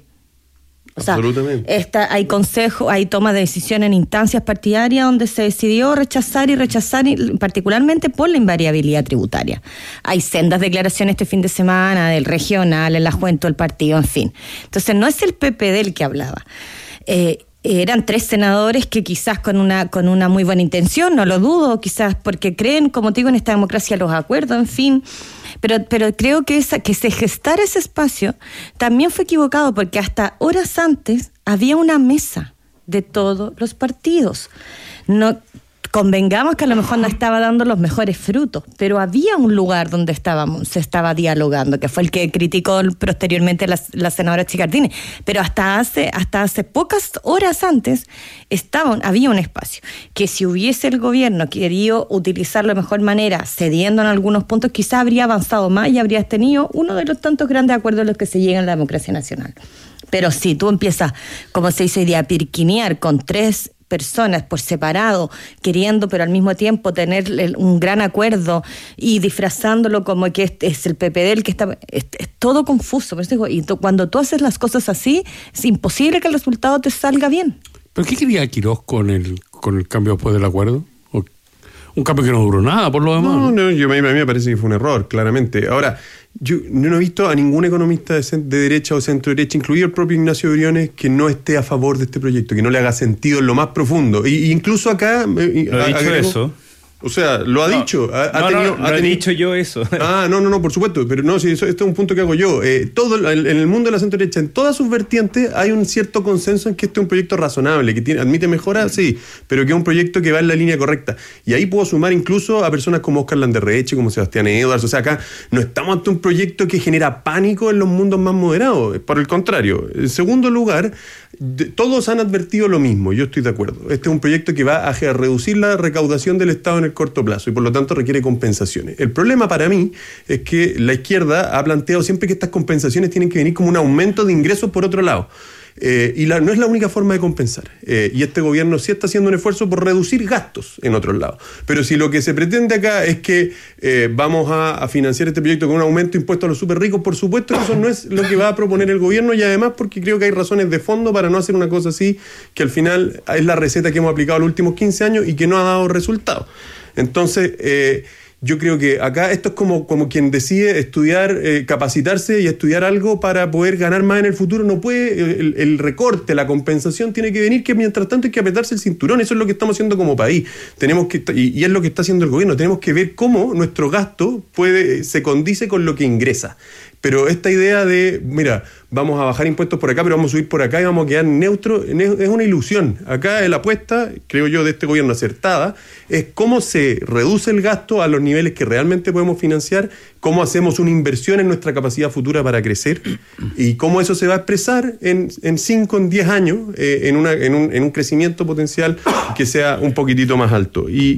O sea, esta, hay consejo, hay toma de decisión en instancias partidarias donde se decidió rechazar y rechazar, y particularmente por la invariabilidad tributaria. Hay sendas declaraciones este fin de semana del regional, en la Juventud del partido, en fin. Entonces no es el P P D el que hablaba. Eh, eran tres senadores que quizás con una con una muy buena intención, no lo dudo, quizás porque creen, como te digo, en esta democracia los acuerdos, en fin. Pero, pero creo que, esa, que se gestara ese espacio también fue equivocado, porque hasta horas antes había una mesa de todos los partidos. No convengamos que a lo mejor no estaba dando los mejores frutos, pero había un lugar donde estábamos, se estaba dialogando, que fue el que criticó posteriormente la, la senadora Chicardini. Pero hasta hace, hasta hace pocas horas antes estaba, había un espacio que, si hubiese el gobierno querido utilizarlo de mejor manera, cediendo en algunos puntos, quizá habría avanzado más y habría tenido uno de los tantos grandes acuerdos a los que se llega en la democracia nacional. Pero si tú empiezas, como se dice hoy día, a pirquinear con tres personas por separado, queriendo pero al mismo tiempo tener un gran acuerdo y disfrazándolo como que es, es el P P D el que está, es, es todo confuso. Por eso digo, y tú, cuando tú haces las cosas así, es imposible que el resultado te salga bien. ¿Pero qué quería Quirós con el, con el cambio después del acuerdo? ¿O un cambio que no duró nada, por lo demás? No, no, yo, a mí me parece que fue un error, claramente. Ahora, yo no he visto a ningún economista de, de derecha o centro derecha, incluido el propio Ignacio Briones, que no esté a favor de este proyecto, que no le haga sentido en lo más profundo. Y incluso acá... ¿Lo he dicho agrego, eso? O sea, lo ha no, dicho. Ha, ha no, tenido, no, ha no tenido... he dicho yo eso. Ah, no, no, no, por supuesto. Pero no, sí, eso, esto es un punto que hago yo. Eh, todo en el mundo de la centro derecha, en todas sus vertientes, hay un cierto consenso en que este es un proyecto razonable, que tiene, admite mejoras, sí, pero que es un proyecto que va en la línea correcta. Y ahí puedo sumar incluso a personas como Óscar Landerreche, como Sebastián Edwards. O sea, acá no estamos ante un proyecto que genera pánico en los mundos más moderados. Por el contrario. En segundo lugar, de, todos han advertido lo mismo. Yo estoy de acuerdo. Este es un proyecto que va a reducir la recaudación del Estado en el corto plazo y por lo tanto requiere compensaciones. El problema para mí es que la izquierda ha planteado siempre que estas compensaciones tienen que venir como un aumento de ingresos por otro lado. Eh, y la, no es la única forma de compensar. Eh, y este gobierno sí está haciendo un esfuerzo por reducir gastos en otros lados. Pero si lo que se pretende acá es que eh, vamos a, a financiar este proyecto con un aumento de impuestos a los súper ricos, por supuesto que eso no es lo que va a proponer el gobierno, y además porque creo que hay razones de fondo para no hacer una cosa así, que al final es la receta que hemos aplicado los últimos quince años y que no ha dado resultados. Entonces, eh, yo creo que acá esto es como, como quien decide estudiar, eh, capacitarse y estudiar algo para poder ganar más en el futuro. No puede, el, el recorte, la compensación tiene que venir, que mientras tanto hay que apretarse el cinturón. Eso es lo que estamos haciendo como país. Tenemos que, y, y es lo que está haciendo el gobierno. Tenemos que ver cómo nuestro gasto puede, se condice con lo que ingresa. Pero esta idea de, mira, vamos a bajar impuestos por acá, pero vamos a subir por acá y vamos a quedar neutros, es una ilusión. Acá la apuesta, creo yo, de este gobierno acertada, es cómo se reduce el gasto a los niveles que realmente podemos financiar, cómo hacemos una inversión en nuestra capacidad futura para crecer y cómo eso se va a expresar en cinco, en diez años, eh, en, una, en, un, en un crecimiento potencial que sea un poquitito más alto. Y...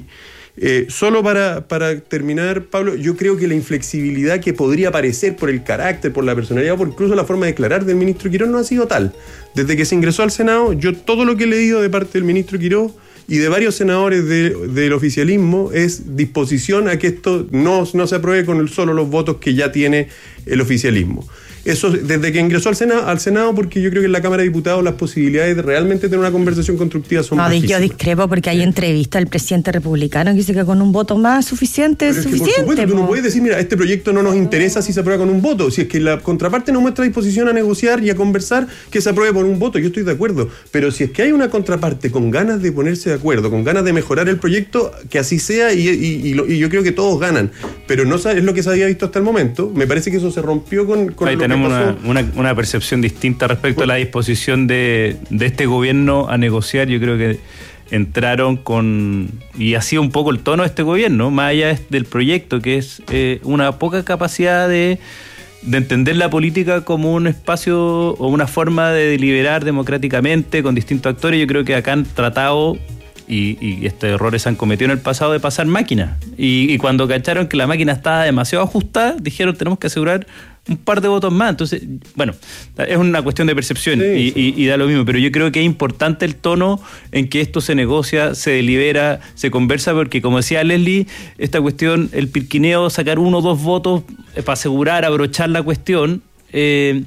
Eh, solo para, para terminar, Pablo, yo creo que la inflexibilidad que podría aparecer por el carácter, por la personalidad, por incluso la forma de declarar del ministro Quirós no ha sido tal. Desde que se ingresó al Senado, yo todo lo que he leído de parte del ministro Quirós y de varios senadores de, del oficialismo es disposición a que esto no, no se apruebe con el, solo los votos que ya tiene el oficialismo. Eso desde que ingresó al Senado, al Senado, porque yo creo que en la Cámara de Diputados las posibilidades de realmente tener una conversación constructiva son no, bajísimas. Yo discrepo porque hay entrevista al presidente republicano que dice que con un voto más suficiente es, es que suficiente. Por supuesto, tú no puedes decir, mira, este proyecto no nos interesa si se aprueba con un voto. Si es que la contraparte no muestra disposición a negociar y a conversar, que se apruebe por un voto, yo estoy de acuerdo. Pero si es que hay una contraparte con ganas de ponerse de acuerdo, con ganas de mejorar el proyecto, que así sea y, y, y, lo, y yo creo que todos ganan. Pero no es lo que se había visto hasta el momento. Me parece que eso se rompió con, con Ahí lo tenemos que pasó. Una, una, una percepción distinta respecto bueno. a la disposición de, de este gobierno a negociar. Yo creo que entraron con, y ha sido un poco el tono de este gobierno, más allá del proyecto, que es eh, una poca capacidad de, de entender la política como un espacio o una forma de deliberar democráticamente con distintos actores. Yo creo que acá han tratado, y, y estos errores se han cometido en el pasado, de pasar máquina. Y, y cuando cacharon que la máquina estaba demasiado ajustada, dijeron tenemos que asegurar un par de votos más. Entonces, bueno, es una cuestión de percepción sí, y, sí. Y, y da lo mismo, pero yo creo que es importante el tono en que esto se negocia, se delibera, se conversa, porque como decía Leslie, esta cuestión, el pirquineo, sacar uno o dos votos para asegurar, abrochar la cuestión, Eh,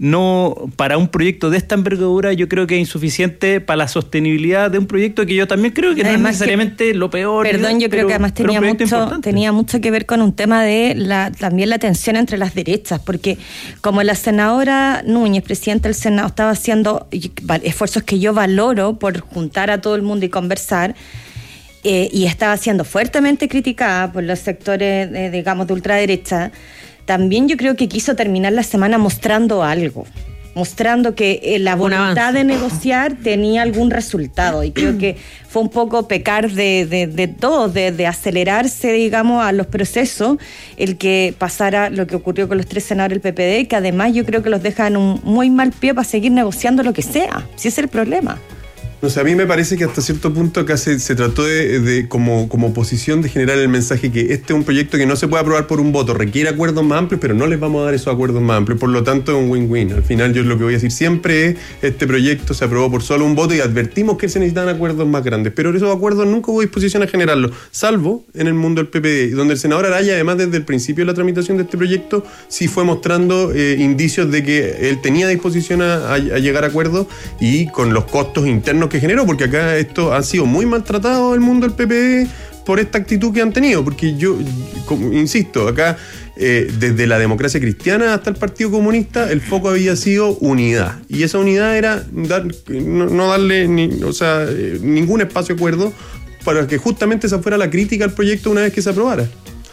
no, para un proyecto de esta envergadura yo creo que es insuficiente para la sostenibilidad de un proyecto que yo también creo que además no es necesariamente que, lo peor. Perdón, yo pero, creo que además tenía mucho, tenía mucho que ver con un tema de la, también la tensión entre las derechas, porque como la senadora Núñez, presidenta del Senado, estaba haciendo esfuerzos que yo valoro por juntar a todo el mundo y conversar, eh, y estaba siendo fuertemente criticada por los sectores, eh, digamos, de ultraderecha. También yo creo que quiso terminar la semana mostrando algo, mostrando que eh, la voluntad de negociar tenía algún resultado, y creo que fue un poco pecar de, de, de todo, de, de acelerarse, digamos, a los procesos, el que pasara lo que ocurrió con los tres senadores del P P D, que además yo creo que los deja en un muy mal pie para seguir negociando lo que sea, si ese es el problema. No sé, a mí me parece que hasta cierto punto acá se, se trató de, de como, como oposición de generar el mensaje que este es un proyecto que no se puede aprobar por un voto, requiere acuerdos más amplios, pero no les vamos a dar esos acuerdos más amplios, por lo tanto es un win-win. Al final yo lo que voy a decir siempre es, este proyecto se aprobó por solo un voto y advertimos que se necesitan acuerdos más grandes, pero esos acuerdos nunca hubo disposición a generarlos, salvo en el mundo del P P D, donde el senador Araya, además desde el principio de la tramitación de este proyecto, sí fue mostrando eh, indicios de que él tenía disposición a, a, a llegar a acuerdos, y con los costos internos que generó, porque acá esto ha sido muy maltratado el mundo del P P D por esta actitud que han tenido, porque yo, como, insisto, acá eh, desde la democracia cristiana hasta el Partido Comunista el foco había sido unidad, y esa unidad era dar, no, no darle ni, o sea, eh, ningún espacio de acuerdo para que justamente esa fuera la crítica al proyecto una vez que se aprobara.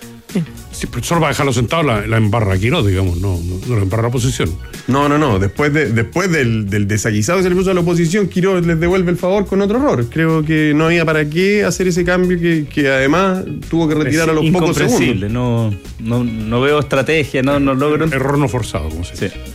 Sí, pero solo para dejarlo sentado la, la embarra aquí, ¿no? Digamos, no, no, no la embarra la oposición. No, no, no. Después, de, después del, del desaguisado que se le puso a la oposición, Quirós les devuelve el favor con otro error. Creo que no había para qué hacer ese cambio que, que además tuvo que retirar a los pocos segundos. No, no, no veo estrategia, no, no logro. Error no forzado, como se dice. Sí.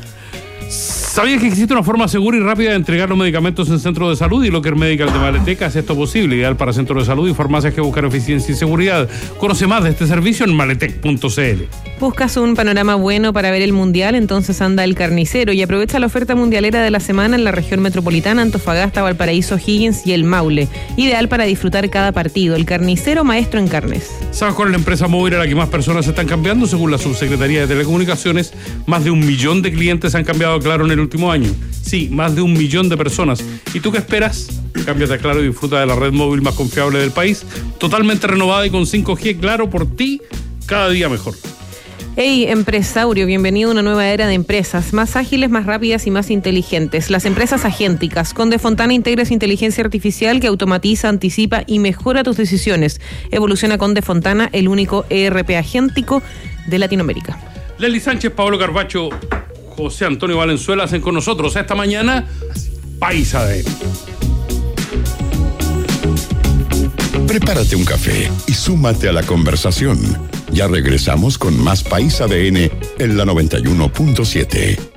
¿Sabías que existe una forma segura y rápida de entregar los medicamentos en centros de salud? Y Locker Medical de Maleteca hace esto posible, ideal para centros de salud y farmacias que buscan eficiencia y seguridad. Conoce más de este servicio en maletec punto c l. ¿Buscas un panorama bueno para ver el Mundial? Entonces anda El Carnicero y aprovecha la oferta mundialera de la semana en la región metropolitana, Antofagasta, Valparaíso, Higgins y El Maule. Ideal para disfrutar cada partido. El Carnicero, maestro en carnes. ¿Sabes cuál es la empresa móvil a la que más personas se están cambiando? Según la Subsecretaría de Telecomunicaciones, más de un millón de clientes han cambiado a Claro en el último año. Sí, más de un millón de personas. ¿Y tú qué esperas? Cámbiate a Claro y disfruta de la red móvil más confiable del país, totalmente renovada y con cinco G. Claro, por ti, cada día mejor. Hey, empresario, bienvenido a una nueva era de empresas, más ágiles, más rápidas y más inteligentes. Las empresas agénticas. Con Defontana integras inteligencia artificial que automatiza, anticipa y mejora tus decisiones. Evoluciona con Defontana, el único E R P agéntico de Latinoamérica. Leslie Sánchez, Pablo Carbacho, José Antonio Valenzuela hacen con nosotros esta mañana País A D N. Prepárate un café y súmate a la conversación. Ya regresamos con más País A D N en la noventa y uno punto siete.